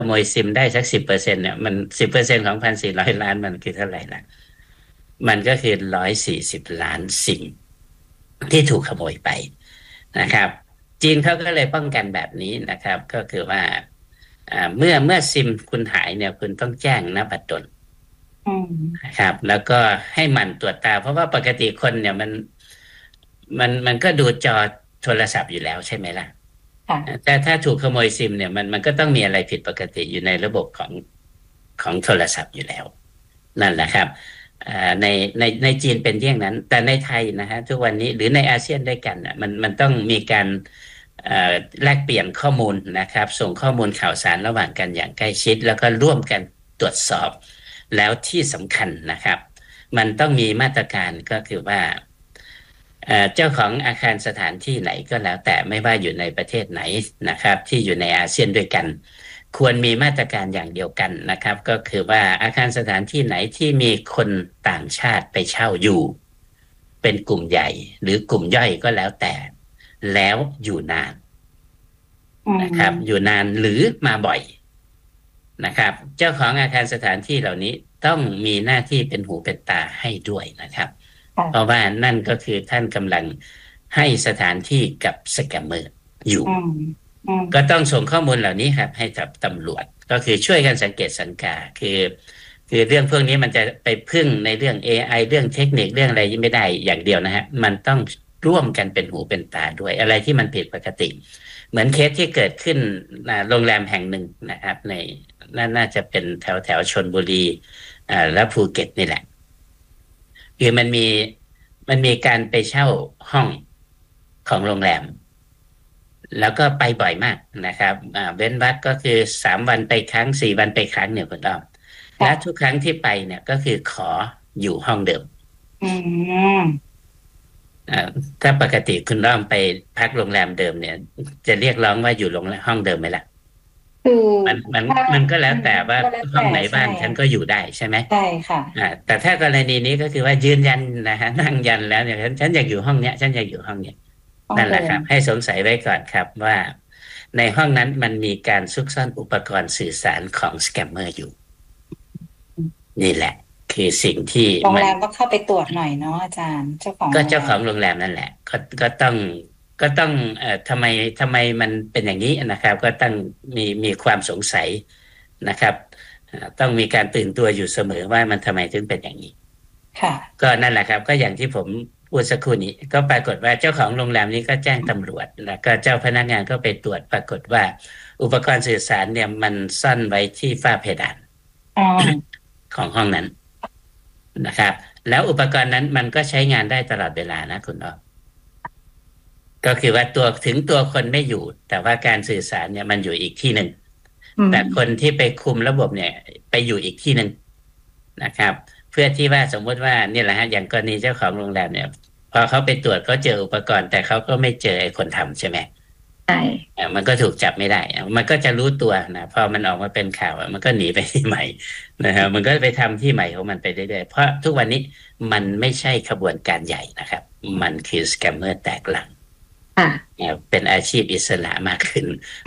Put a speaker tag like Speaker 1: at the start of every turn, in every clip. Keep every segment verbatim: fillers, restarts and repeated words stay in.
Speaker 1: โมยซิมได้สักสิบเปอร์เซ็นเนี่ยมันสิบเปอร์เซ็นของพันสี่ร้อยล้านมันคือเท่าไหร่ล่ะมันก็คือร้อยสี่สิบล้านซิมที่ถูกขโมยไปนะครับจีนเขาก็เลยป้องกันแบบนี้นะครับก็คือว่าเมื่อเมื่อซิมคุณหายเนี่ยคุณต้องแจ้งณบัดดลนะครับแล้วก็ให้มันตรวจตาเพราะว่าปกติคนเนี่ยมันมันมันก็ดูจอโทรศัพท์อยู่แล้วใช่ไหมล่ะแต่ถ้าถูกขโมยซิมเนี่ยมันมันก็ต้องมีอะไรผิดปกติอยู่ในระบบของของโทรศัพท์อยู่แล้วนั่นแหละครับในในในจีนเป็นเรื่องนั้นแต่ในไทยนะฮะทุกวันนี้หรือในอาเซียนด้วยกันอ่ะมันมันต้องมีการแลกเปลี่ยนข้อมูลนะครับส่งข้อมูลข่าวสารระหว่างกันอย่างใกล้ชิดแล้วก็ร่วมกันตรวจสอบแล้วที่สำคัญนะครับมันต้องมีมาตรการก็คือว่าเจ้าของอาคารสถานที่ไหนก็แล้วแต่ไม่ว่าอยู่ในประเทศไหนนะครับที่อยู่ในอาเซียนด้วยกันควรมีมาตรการอย่างเดียวกันนะครับก็คือว่าอาคารสถานที่ไหนที่มีคนต่างชาติไปเช่าอยู่เป็นกลุ่มใหญ่หรือกลุ่มย่อยก็แล้วแต่แล้วอยู่นานนะครับอยู่นานหรือมาบ่อยนะครับเจ้าของอาคารสถานที่เหล่านี้ต้องมีหน้าที่เป็นหูเป็นตาให้ด้วยนะครับเพราะว่านั่นก็คือท่านกำลังให้สถานที่กับสแกมเมอร์อยู่ก็ต้องส่งข้อมูลเหล่านี้ครับให้กับตำรวจก็คือช่วยกันสังเกตสังกาคือคือเรื่องพวกนี้มันจะไปพึ่งในเรื่อง เอ ไอ เรื่องเทคนิคเรื่องอะไรไม่ได้อย่างเดียวนะฮะมันต้องร่วมกันเป็นหูเป็นตาด้วยอะไรที่มันผิดปกติเหมือนเคสที่เกิดขึ้นโรงแรมแห่งหนึ่งนะครับในน่าจะเป็นแถวแถวชลบุรีอ่าและภูเก็ตนี่แหละคือมันมีมันมีการไปเช่าห้องของโรงแรมแล้วก็ไปบ่อยมากนะครับอ่าเว้นวักก็คือสามวันไปครั้งสี่วันไปครั้งเนี่ยคุณอ้อมและทุกครั้งที่ไปเนี่ยก็คือขออยู่ห้องเดิมอืมอ่าถ้าปกติคุณอ้อมไปพักโรงแรมเดิมเนี่ยจะเรียกร้องว่าอยู่โรงห้องเดิมไหมล่ะ
Speaker 2: คือ
Speaker 1: มันมันมันก็แล้วแต่ว่าห้องไหนบ้างฉันก็อยู่ได้ใช่ไหม
Speaker 2: ใช่ค่ะ
Speaker 1: อ่าแต่ถ้ากรณีนี้ก็คือว่ายืนยันนะฮะนั่งยันแล้วเนี่ยฉันฉันอยากอยู่ห้องเนี้ยฉันอยากอยู่ห้องเนี้ยนั่นแหละครับให้สงสัยไว้ก่อนครับว่าในห้องนั้นมันมีการซุกซ่อนอุปกรณ์สื่อสารของสแกมเมอร์อยู่นี่แหละคือสิ่งที่
Speaker 2: โรงแรมก็เข้าไปตรวจหน่อยเนาะอาจารย์เจ้าของ
Speaker 1: ก็เจ้าของโรงแรมนั่นแหละก็ก็ต้องก็ต้องเอ่อทำไมทำไมมันเป็นอย่างนี้นะครับก็ต้องมีมีความสงสัยนะครับต้องมีการตื่นตัวอยู่เสมอว่ามันทำไมถึงเป็นอย่างนี้
Speaker 2: ค่ะ
Speaker 1: ก็นั่นแหละครับก็อย่างที่ผมพูดสักครู่นี้ก็ปรากฏว่าเจ้าของโรงแรมนี้ก็แจ้งตำรวจแล้วก็เจ้าพนักงานก็ไปตรวจปรากฏว่าอุปกรณ์สื่อสารเนี่ยมันซ่อนไว้ที่ฝ้าเพดานของห้องนั้นนะครับแล้วอุปกรณ์นั้นมันก็ใช้งานได้ตลอดเวลานะคุณอ้อก็คือว่าตัวถึงตัวคนไม่อยู่แต่ว่าการสื่อสารเนี่ยมันอยู่อีกที่หนึ่งแต่คนที่ไปคุมระบบเนี่ยไปอยู่อีกที่หนึ่งนะครับเพื่อที่ว่าสมมติว่านี่แหละฮะอย่างกรณีเจ้าของโรงแรมเนี่ยพอเขาไปตรวจเขาเจออุปกรณ์แต่เขาก็ไม่เจอไอ้คนทำใช่ไหม
Speaker 2: ใช่
Speaker 1: มันก็ถูกจับไม่ได้มันก็จะรู้ตัวนะพอมันออกมาเป็นข่าวมันก็หนีไปที่ใหม่นะครับมันก็ไปทำที่ใหม่ของมันไปเรื่อยๆเพราะทุกวันนี้มันไม่ใช่ขบวนการใหญ่นะครับมันคือสแกมเมอร์แตกหลังเป็นอาชีพอิสระมากขึ้น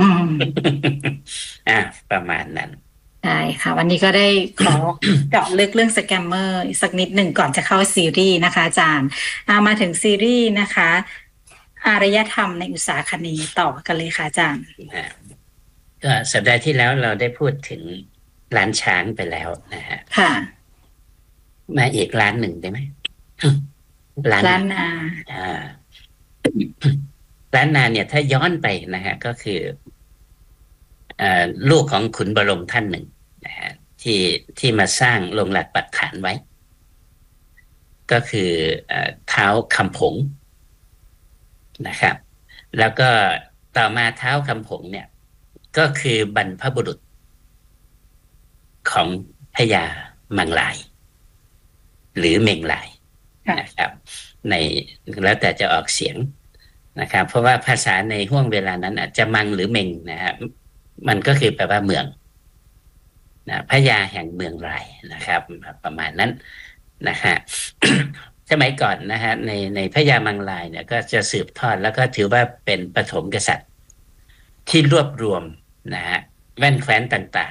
Speaker 1: อ่าประมาณนั้น
Speaker 2: ใช่ค่ะวันนี้ก็ได้ขอเจาะลึกเรื่องสแกมเมอร์สักนิดหนึ่งก่อนจะเข้าซีรีส์นะคะอาจารย์มาถึงซีรีส์นะคะอารยธรรมในอุตสาคเนย์ต่อกันเลยค่ะอาจารย์
Speaker 1: ก็สัปดาห์ที่แล้วเราได้พูดถึงร้านช้างไปแล้วนะฮะ
Speaker 2: ค่ะ
Speaker 1: มาอีกร้านหนึ่งได้ไหม
Speaker 2: ร้านร้านนา
Speaker 1: อ่าร้านนาเนี่ยถ้าย้อนไปนะฮะก็คือลูกของขุนบรมท่านหนึ่งนะฮะที่ที่มาสร้างลงหลักปักฐานไว้ก็คือเท้าคำผงนะครับแล้วก็ต่อมาเท้าคำผงเนี่ยก็คือบรรพบุรุษของพญามังลายหรือเมงลายนะครับในแล้วแต่จะออกเสียงนะครับเพราะว่าภาษาในห่วงเวลานั้นอาจจะมังหรือเมงนะครับมันก็คือแปลว่าเมืองนะพญาแห่งเมืองลายนะครับประมาณนั้นนะฮะ สมัยก่อนนะฮะในในพญามังลายเนี่ยก็จะสืบทอดแล้วก็ถือว่าเป็นปฐมกษัตริย์ที่รวบรวมนะฮะแว่นแคว้นต่าง